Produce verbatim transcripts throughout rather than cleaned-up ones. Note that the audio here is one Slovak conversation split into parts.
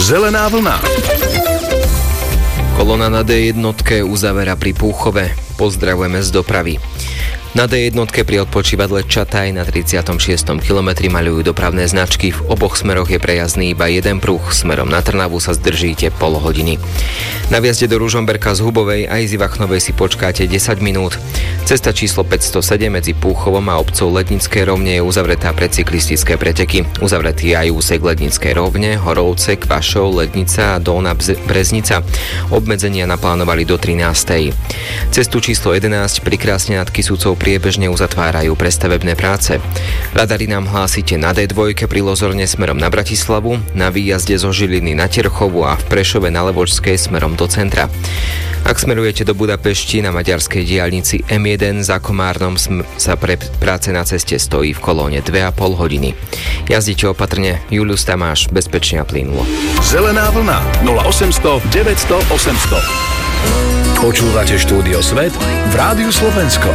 Zelená vlna. Kolona na dé jednotke uzavera pri Púchove. Pozdravujeme z dopravy. Na dé jednotke pri odpočívadle Čataj na tridsiatom šiestom kilometri maľujú dopravné značky. V oboch smeroch je prejazdný iba jeden pruh. Smerom na Trnavu sa zdržíte pol hodiny. Na vjazde do Ružomberka z Hubovej aj z Ivachnovej si počkáte desať minút. Cesta číslo päťstosedem medzi Púchovom a obcov Lednické rovne je uzavretá pre cyklistické preteky. Uzavretý aj úsek Lednické rovne, Horovce, Kvašov, Lednica a Dolná Breznica. Obmedzenia naplánovali do trinástej. Cestu číslo jedenásť pri Krásne nad Kysucou priebežne uzatvárajú pre stavebné práce. Radary nám hlásite na dé dva pri Lozorne smerom na Bratislavu, na výjazde zo Žiliny na Terchovu a v Prešove na Levočskej smerom do centra. Ak smerujete do Budapešti na maďarskej diaľnici em jeden za Komárnom sa pre práce na ceste stojí v kolóne dve a pol hodiny. Jazdite opatrne, Julius Tamáš, bezpečne a plynulo. Zelená vlna nula osemsto deväťsto osemsto. Počúvate Štúdio Svet v Rádiu Slovensko.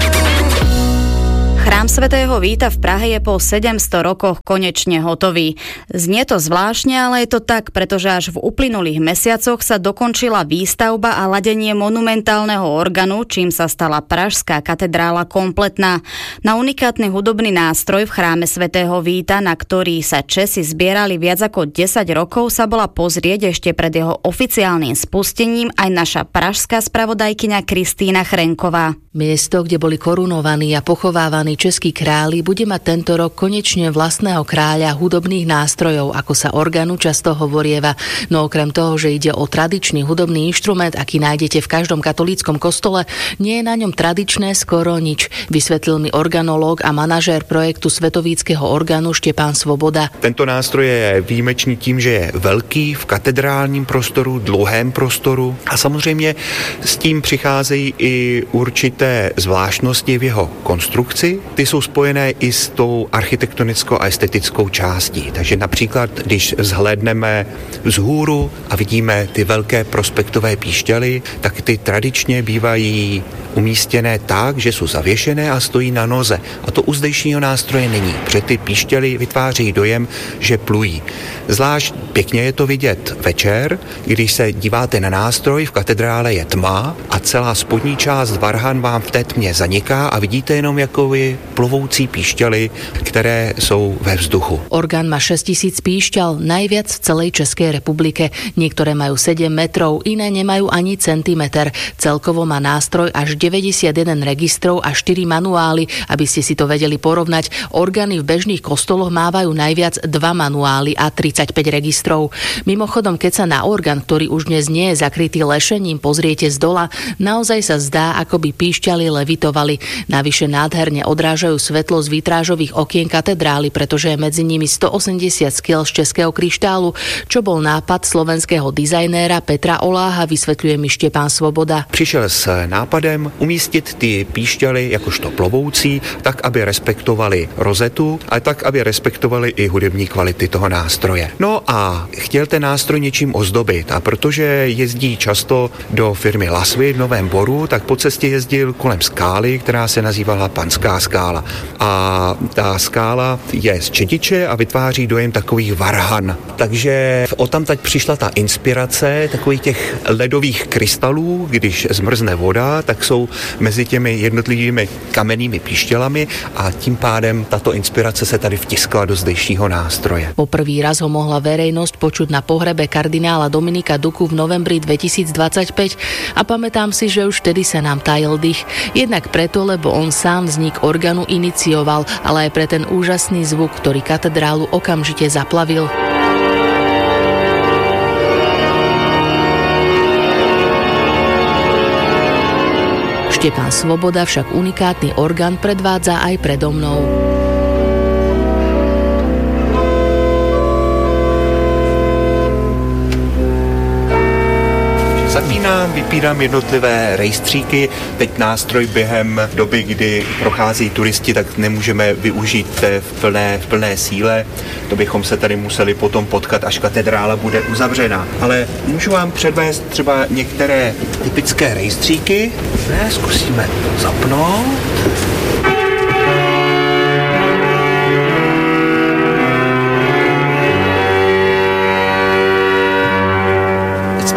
Chrám svätého Víta v Prahe je po sedemsto rokoch konečne hotový. Znie to zvláštne, ale je to tak, pretože až v uplynulých mesiacoch sa dokončila výstavba a ladenie monumentálneho organu, čím sa stala Pražská katedrála kompletná. Na unikátny hudobný nástroj v chráme svätého Víta, na ktorý sa Česi zbierali viac ako desať rokov, sa bola pozrieť ešte pred jeho oficiálnym spustením aj naša pražská spravodajkyňa Kristína Chrenková. Miesto, kde boli korunovaní a pochovávaní českí králi, bude mať tento rok konečne vlastného kráľa hudobných nástrojov, ako sa organu často hovorieva. No okrem toho, že ide o tradičný hudobný inštrument, aký nájdete v každom katolíckom kostole, nie je na ňom tradičné skoro nič, vysvetlil mi organológ a manažér projektu Svetovíckého orgánu Štepán Svoboda. Tento nástroj je výjimečný tím, že je velký v katedrálním prostoru, dlouhém prostoru a samozřejmě s tím přicházejí i určité zvláštnosti v jeho konstrukci. Ty jsou spojené i s tou architektonickou a estetickou částí. Takže například, když vzhlédneme vzhůru a vidíme ty velké prospektové píšťaly, tak ty tradičně bývají umístěné tak, že jsou zavěšené a stojí na noze. A to u zdejšího nástroje není, protože ty píšťaly vytváří dojem, že plují. Zvlášť pěkně je to vidět večer, když se díváte na nástroj, v katedrále je tma a celá spodní část varhan vám v té tmě zaniká a vidíte jenom jakoby plovoucí píšťaly, které jsou ve vzduchu. Orgán má šesťtisíc píšťal, najviac v celej Českej republike. Niektoré majú sedem metrov, iné nemajú ani centimeter. Celkovo má nástroj až deväťdesiatjeden registrov a štyri manuály. Aby ste si to vedeli porovnať, orgány v bežných kostoloch mávajú najviac dva manuály a tridsaťpäť registrov. Mimochodom, keď sa na orgán, ktorý už dnes nie je zakrytý lešením, pozriete z dola, naozaj sa zdá, ako by píšťaly levitovali. Navyše nádherne odrážajú svetlo z vitrážových okien katedrály, pretože je medzi nimi stoosemdesiat skiel z českého kryštálu, čo bol nápad slovenského dizajnéra Petra Oláha, vysvetľuje mi Štepán Svoboda. Přišel s nápadem umístit ty píšťaly jakožto plovoucí, tak, aby respektovali rozetu, ale tak, aby respektovali i hudební kvality toho nástroje. No a chtěl ten nástroj něčím ozdobit a protože jezdí často do firmy Lasvy v Novém Boru, tak po cestě jezdil kolem skály, která se nazývala Panská skála. A ta skála je z čediče a vytváří dojem takových varhan. Takže odtamtud přišla ta inspirace takových těch ledových krystalů, když zmrzne voda, tak jsou mezi těmi jednotlivými kamennými píšťalami a tím pádem tato inspirace se tady vtiskla do zdejšího nástroje. Po prvý raz ho mohla verejnosť počuť na pohrebe kardinála Dominika Duku v novembri dvetisícdvadsaťpäť a pamätám si, že už vtedy sa nám tajil dých. Jednak preto, lebo on sám vznik orgánu inicioval, ale aj pre ten úžasný zvuk, ktorý katedrálu okamžite zaplavil. Štepán Svoboda však unikátny orgán predvádza aj predo mnou. Zapínám, vypínám jednotlivé rejstříky. Teď nástroj během doby, kdy prochází turisti, tak nemůžeme využít v plné, v plné síle. To bychom se tady museli potom potkat, až katedrála bude uzavřena. Ale můžu vám předvést třeba některé typické rejstříky. Ne, zkusíme zapnout.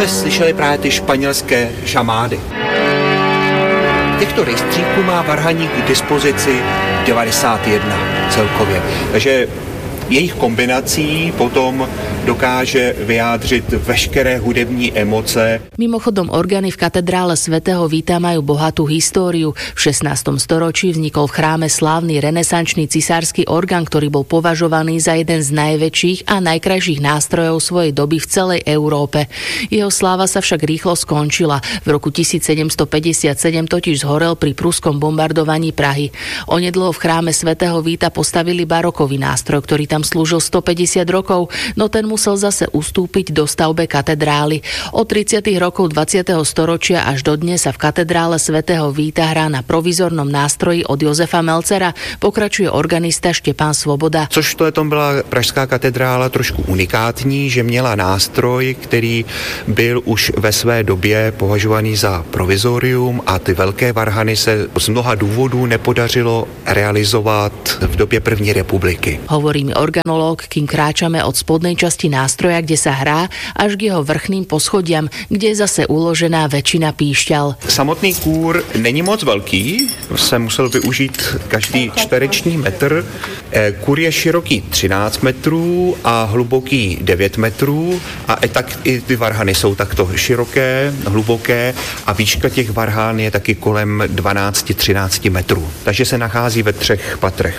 jsme slyšeli právě ty španělské žamády. Těchto rejstříků má varhaník k dispozici devadesát jedna celkově. Takže jejich kombinací potom dokáže vyjádřit veškeré hudební emoce. Mimochodom, orgány v katedrále svätého Víta majú bohatú históriu. V šestnástom storočí vznikol v chráme slávny renesančný cisársky orgán, ktorý bol považovaný za jeden z najväčších a najkrajších nástrojov svojej doby v celej Európe. Jeho sláva sa však rýchlo skončila. V roku tisícsedemstopäťdesiatsedem totiž zhorel pri pruskom bombardovaní Prahy. Onedlho v chráme svätého Víta postavili barokový nástroj, ktorý tam slúžil stopäťdesiat rokov, no ten musel zase ustúpiť do stavbe katedrály. Od tridsiatych rokov dvadsiateho storočia až do dnes sa v katedrále svätého Víta hrá na provizornom nástroji od Jozefa Melcera, pokračuje organista Štěpán Svoboda. Což to tom byla pražská katedrála trošku unikátní, že měla nástroj, který byl už ve své době považovaný za provizorium a ty velké varhany se z mnoha důvodů nepodařilo realizovat v době první republiky. Hovorí mi organológ, kým kráčame od spodnej časti nástroja, kde sa hrá, až k jeho vrchným poschodiam, kde je zase uložená väčšina píšťal. Samotný kůr není moc velký, se musel využít každý čtvereční metr. Kůr je široký třináct metrů a hluboký devět metrů a i tak i ty varhany jsou takto široké, hluboké a výška těch varhán je taky kolem dvanáct až třináct metrů. Takže se nachází ve třech patrech.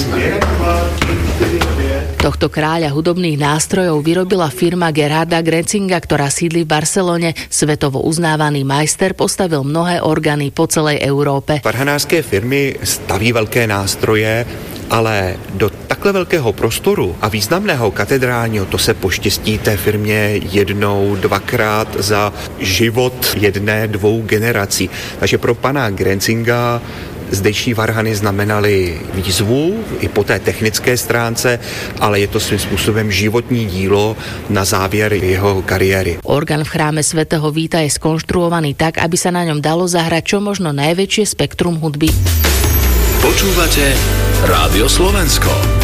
Tohto kráľa hudobných nástrojov vyrobila firma Gerharda Grenzinga, ktorá sídli v Barcelone. Svetovo uznávaný majster postavil mnohé orgány po celej Európe. Varhanářské firmy staví velké nástroje, ale do takhle velkého prostoru a významného katedrálního to se poštěstí té firmě jednou, dvakrát za život jedné, dvou generací. Takže pro pana Grenzinga zdejší varhany znamenaly výzvu i po té technické stránce, ale je to svým způsobem životní dílo na závěr jeho kariéry. Orgán v chráme svätého Víta je skonštruovaný tak, aby sa na ňom dalo zahrať čo možno najväčšie spektrum hudby. Počúvate Rádio Slovensko.